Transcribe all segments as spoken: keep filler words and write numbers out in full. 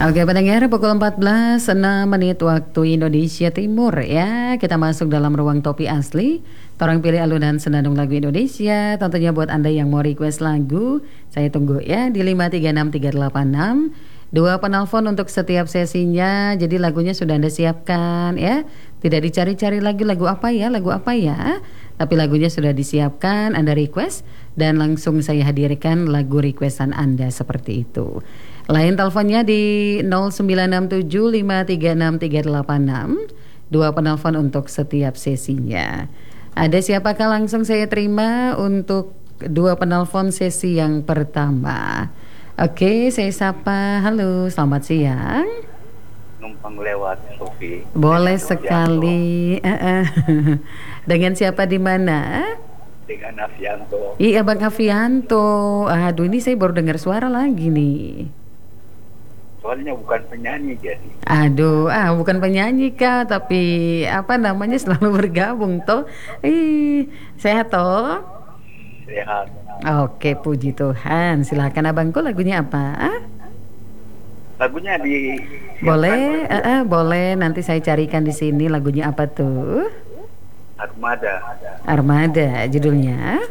Oke pendengar, pukul empat belas enam menit waktu Indonesia Timur ya. Kita masuk dalam ruang topi asli. Torang pilih alunan senandung lagu Indonesia. Tentunya buat Anda yang mau request lagu, saya tunggu ya di lima tiga enam tiga delapan enam. Dua penelpon untuk setiap sesinya. Jadi lagunya sudah Anda siapkan ya. Tidak dicari-cari lagi lagu apa ya, lagu apa ya. Tapi lagunya sudah disiapkan, Anda request dan langsung saya hadirkan lagu requestan Anda seperti itu. Lain teleponnya di nol sembilan enam tujuh lima tiga enam tiga delapan enam. Dua penelpon untuk setiap sesinya. Ada siapakah langsung saya terima untuk dua penelpon sesi yang pertama. Oke, saya sapa. Halo, selamat siang. Numpang lewat Sofi. Boleh sekali. Uh-uh. Dengan siapa di mana? Dengan Afianto. Iya, Bang Afianto. Aduh, ini saya baru dengar suara lagi nih. Soalnya bukan penyanyi jadi. Aduh, ah bukan penyanyi kah, tapi apa namanya selalu bergabung toh. Ih, sehat toh? Sehat. Oke, puji Tuhan. Silakan abangku, lagunya apa? Lagunya di Boleh, uh, uh, boleh. Nanti saya carikan di sini lagunya apa tuh? Armada. Armada, judulnya.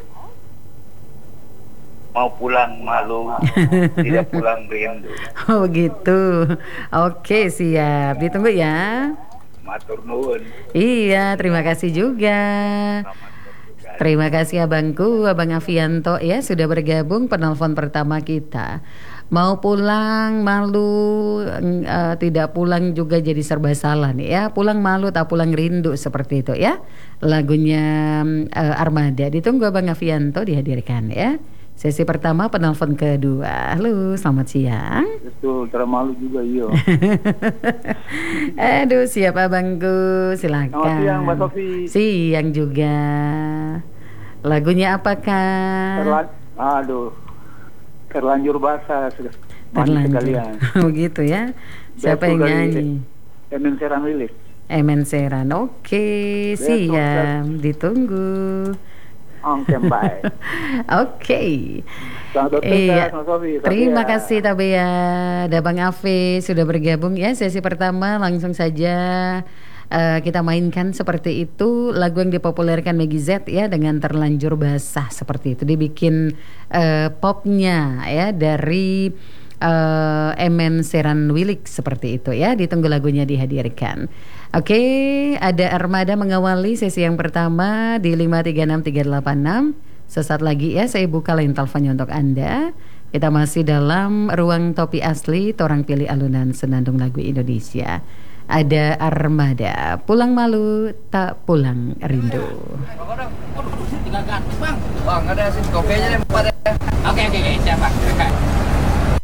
Mau pulang malu, tidak pulang rindu. Oh gitu. Oke, siap. Ditunggu ya. Matur nuwun. Iya, terima kasih juga. Terima kasih abangku, Abang Afianto ya sudah bergabung penelpon pertama kita. Mau pulang malu, uh, tidak pulang juga jadi serba salah nih ya. Pulang malu tak pulang rindu seperti itu ya. Lagunya uh, Armada. Ditunggu Abang Afianto dihadirkan ya. Sesi pertama penelpon kedua. Halo, selamat siang. Betul, termalu juga iyo. Aduh, siap abangku, silakan. Selamat siang Mbak Sofi. Siang juga. Lagunya apakah? Terlan- Aduh, terlanjur basah sudah. Terlanjur. Begitu ya. Siapa yang nyanyi? Emen Seran Wilis. Emen Seran. Oke, siap. Ditunggu. Oke, bye. Oke. Selamat iya. Sofi. Terima kasih Tabea. Ada Bang Afe sudah bergabung ya. Sesi pertama langsung saja uh, kita mainkan seperti itu lagu yang dipopulerkan Meggy Z ya dengan Terlanjur Basah seperti itu. Dibikin uh, popnya ya dari uh, Emen Seran Wilik seperti itu ya. Ditunggu lagunya dihadirkan. Oke, ada Armada mengawali sesi yang pertama di lima tiga enam tiga delapan enam. Sesaat lagi ya saya buka line teleponnya untuk Anda. Kita masih dalam ruang topi asli, torang pilih alunan senandung lagu Indonesia. Ada Armada, pulang malu tak pulang rindu. Bang, ada sih kopinya deh. Oke, oke, oke, siap, Bang.